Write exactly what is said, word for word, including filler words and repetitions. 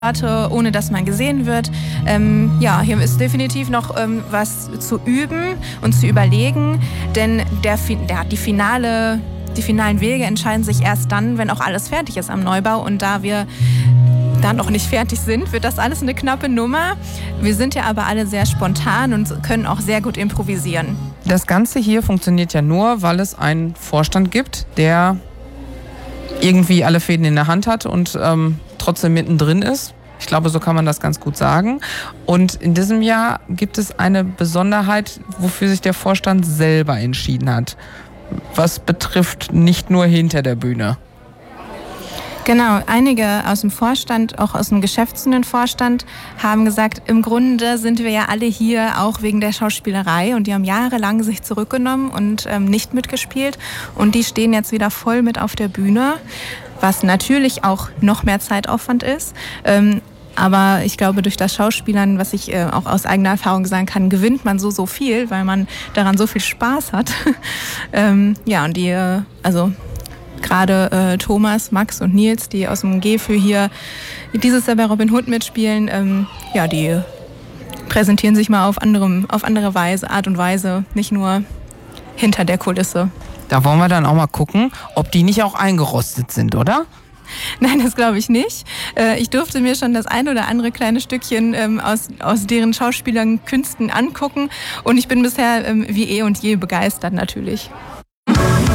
ohne dass man gesehen wird. Ähm, ja, hier ist definitiv noch ähm, was zu üben und zu überlegen, denn der, der, die, finale, die finalen Wege entscheiden sich erst dann, wenn auch alles fertig ist am Neubau. Und da wir da noch nicht fertig sind, wird das alles eine knappe Nummer. Wir sind ja aber alle sehr spontan und können auch sehr gut improvisieren. Das Ganze hier funktioniert ja nur, weil es einen Vorstand gibt, der irgendwie alle Fäden in der Hand hat und ähm, trotzdem mittendrin ist. Ich glaube, so kann man das ganz gut sagen. Und in diesem Jahr gibt es eine Besonderheit, wofür sich der Vorstand selber entschieden hat. Was betrifft nicht nur hinter der Bühne. Genau, einige aus dem Vorstand, auch aus dem geschäftsführenden Vorstand, haben gesagt, im Grunde sind wir ja alle hier auch wegen der Schauspielerei und die haben jahrelang sich zurückgenommen und ähm, nicht mitgespielt und die stehen jetzt wieder voll mit auf der Bühne, was natürlich auch noch mehr Zeitaufwand ist. Ähm, aber ich glaube, durch das Schauspielern, was ich äh, auch aus eigener Erfahrung sagen kann, gewinnt man so, so viel, weil man daran so viel Spaß hat. ähm, ja, und die, äh, also... Gerade äh, Thomas, Max und Nils, die aus dem G für hier dieses Jahr bei Robin Hood mitspielen, ähm, ja, die präsentieren sich mal auf, anderem, auf andere Weise, Art und Weise, nicht nur hinter der Kulisse. Da wollen wir dann auch mal gucken, ob die nicht auch eingerostet sind, oder? Nein, das glaube ich nicht. Äh, ich durfte mir schon das ein oder andere kleine Stückchen ähm, aus, aus deren Schauspielern Künsten angucken und ich bin bisher ähm, wie eh und je begeistert natürlich.